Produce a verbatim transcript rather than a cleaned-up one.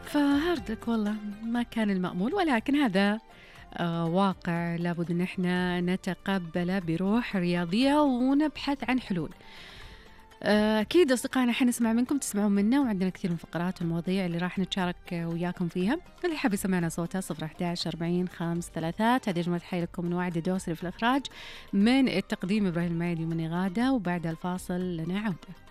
فهارد لك والله ما كان المأمول، ولكن هذا آه، واقع لابد ان احنا نتقبله بروح رياضية ونبحث عن حلول. آه، أكيد أصدقائنا حنسمع منكم تسمعون منا، وعندنا كثير من الفقرات والمواضيع اللي راح نتشارك آه، وياكم فيها. اللي حاب يسمعنا صوتها صفر أحد عشر أربعين خمس ثلاثات. هذه أجمل تحية لكم من وعد الدوسري في الإخراج، من التقديم إبراهيم المايدي ومن غادة، وبعد الفاصل لنا عودة.